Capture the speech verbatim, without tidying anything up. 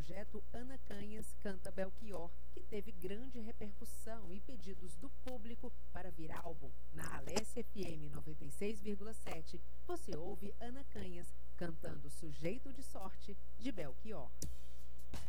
projeto Ana Canhas Canta Belchior, que teve grande repercussão e pedidos do público para vir álbum. Na Alesse F M noventa e seis vírgula sete, você ouve Ana Canhas cantando Sujeito de Sorte, de Belchior.